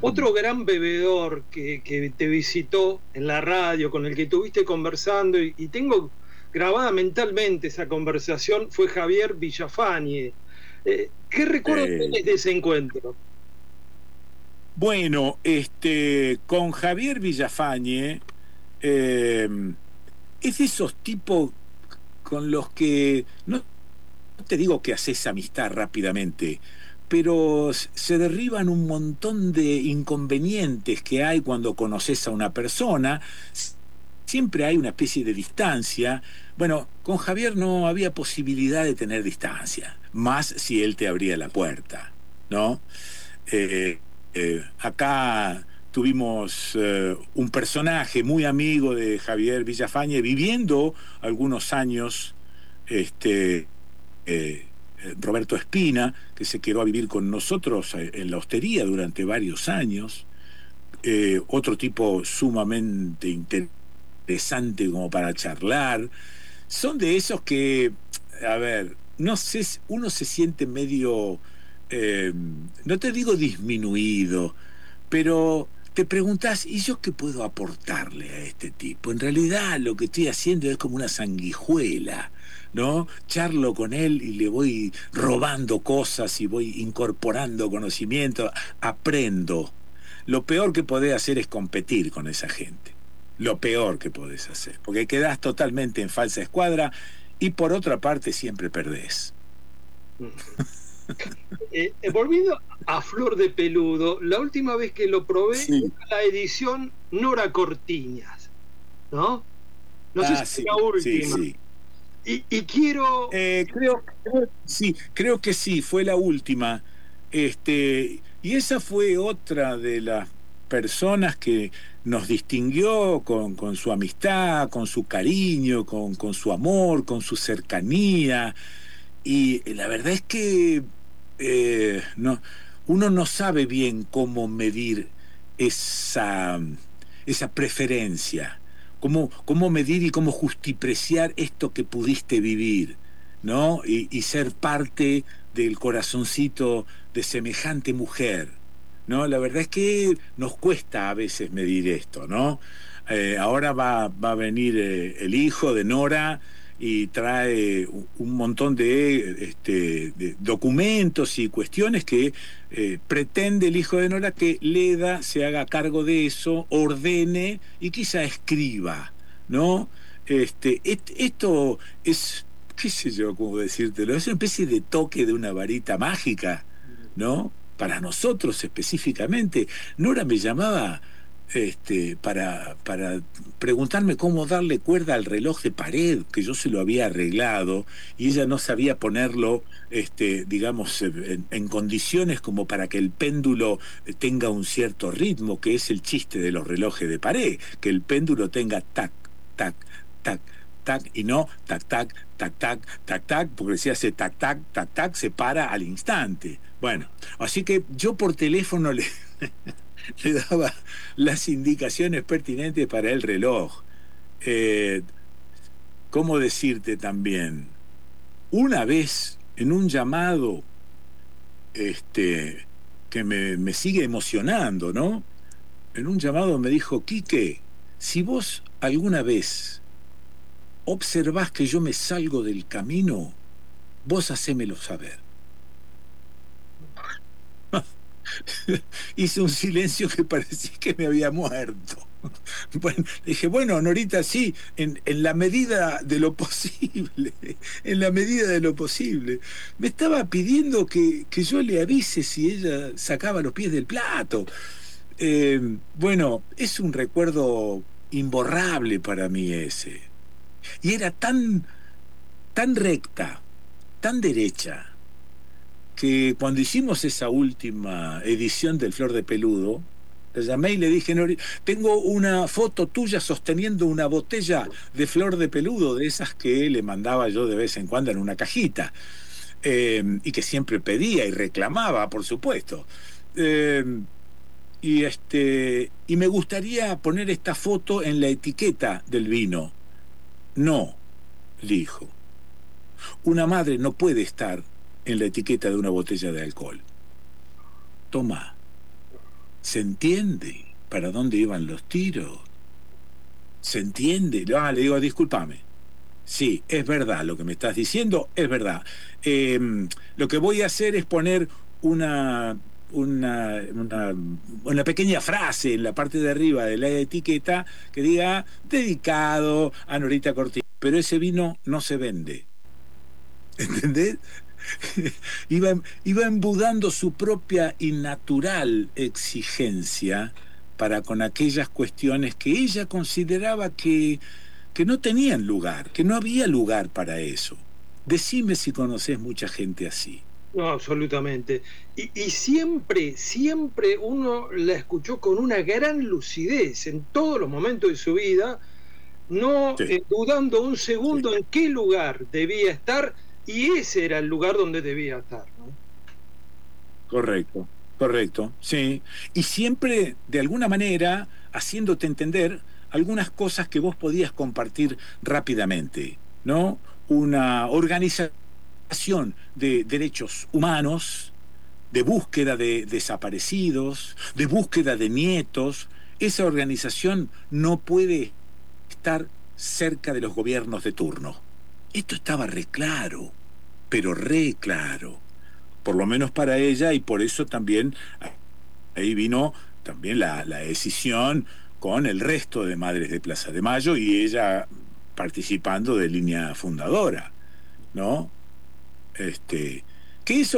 Otro gran bebedor que te visitó en la radio, con el que estuviste conversando, y tengo grabada mentalmente esa conversación, fue Javier Villafañe. ¿Qué recuerdo Eh, tienes de ese encuentro? bueno, con Javier Villafañe, eh, es de esos tipos con los que no te digo que haces amistad rápidamente, pero se derriban un montón de inconvenientes que hay cuando conoces a una persona. Siempre hay una especie de distancia. Bueno, con Javier no había posibilidad de tener distancia, más si él te abría la puerta, ¿no? Acá tuvimos un personaje muy amigo de Javier Villafañe viviendo algunos años, este, Roberto Espina, que se quedó a vivir con nosotros en la hostería durante varios años, otro tipo sumamente interesante como para charlar. Son de esos que, a ver, no sé, uno se siente medio, no te digo disminuido, pero te preguntas, ¿y yo qué puedo aportarle a este tipo? En realidad lo que estoy haciendo es como una sanguijuela, ¿no? Charlo con él y le voy robando cosas y voy incorporando conocimiento, aprendo. Lo peor que podés hacer es competir con esa gente. Lo peor que podés hacer, porque quedás totalmente en falsa escuadra y por otra parte siempre perdés. Volviendo a Flor de Peludo, la última vez que lo probé Sí. fue la edición Nora Cortiñas, ¿no? No sé si Ah, fue sí, la sí, última. sí. Y quiero. Sí, creo que sí, fue la última. Y esa fue otra de las personas que nos distinguió con su amistad, con su cariño, con su amor, con su cercanía. Y la verdad es que no, uno no sabe bien cómo medir esa, esa preferencia, cómo medir y cómo justipreciar esto que pudiste vivir, ¿no? Y ser parte del corazoncito de semejante mujer, ¿no? La verdad es que nos cuesta a veces medir esto, ¿no? Ahora va a venir el hijo de Nora y trae un montón de documentos y cuestiones que pretende el hijo de Nora que Leda se haga cargo de eso, ordene y quizá escriba, ¿no? Esto es, qué sé yo, cómo decírtelo, es una especie de toque de una varita mágica, ¿no? Para nosotros específicamente, Nora me llamaba para preguntarme cómo darle cuerda al reloj de pared, que yo se lo había arreglado, y ella no sabía ponerlo, digamos, en condiciones como para que el péndulo tenga un cierto ritmo, que es el chiste de los relojes de pared, que el péndulo tenga tac, tac, tac, tac, y no tac, tac, tac, tac, tac, tac, porque si hace tac, tac, tac, tac, se para al instante. Bueno, así que yo por teléfono le daba las indicaciones pertinentes para el reloj. Eh, ¿Cómo decirte también? Una vez en un llamado que me sigue emocionando, ¿no? En un llamado me dijo, Quique, si vos alguna vez observás que yo me salgo del camino, vos hacémelo saber. Hice un silencio que parecía que me había muerto. Bueno, dije, bueno, Norita, sí, en la medida de lo posible, en la medida de lo posible. Me estaba pidiendo que yo le avise si ella sacaba los pies del plato. Bueno, es un recuerdo imborrable para mí ese. Y era tan recta, tan derecha, que cuando hicimos esa última edición del Flor de Peludo, le llamé y le dije, "Nori, tengo una foto tuya sosteniendo una botella de flor de peludo, de esas que le mandaba yo de vez en cuando en una cajita, y que siempre pedía y reclamaba, por supuesto. Eh, y me gustaría poner esta foto en la etiqueta del vino. No, dijo. Una madre no puede estar en la etiqueta de una botella de alcohol. Toma. ¿Se entiende para dónde iban los tiros? ¿Se entiende? Ah, le digo, discúlpame. Sí, es verdad, lo que me estás diciendo es verdad. Lo que voy a hacer es poner una, una pequeña frase en la parte de arriba de la etiqueta que diga dedicado a Norita Cortina. Pero ese vino no se vende. ¿Entendés? Iba embudando su propia y natural exigencia para con aquellas cuestiones que ella consideraba que no tenían lugar, que no había lugar para eso. Decime si conoces mucha gente así. No, absolutamente. Y siempre, siempre uno la escuchó con una gran lucidez en todos los momentos de su vida, no Sí, dudando un sí. segundo en qué lugar debía estar, y ese era el lugar donde debía estar, ¿no? Correcto, correcto, sí. Y siempre, de alguna manera, haciéndote entender algunas cosas que vos podías compartir rápidamente, ¿no? Una organización de derechos humanos, de búsqueda de desaparecidos, de búsqueda de nietos. Esa organización no puede estar cerca de los gobiernos de turno. Esto estaba re claro, pero re claro, por lo menos para ella, y por eso también ahí vino también la decisión con el resto de madres de Plaza de Mayo y ella participando de línea fundadora, ¿no? Que eso